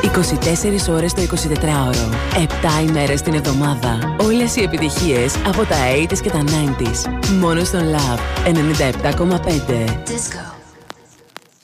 24 ώρες το 24ωρο. 7 ημέρες την εβδομάδα. Όλες οι επιτυχίες από τα 80s και τα 90s. Μόνο στον Love 97,5. Disco.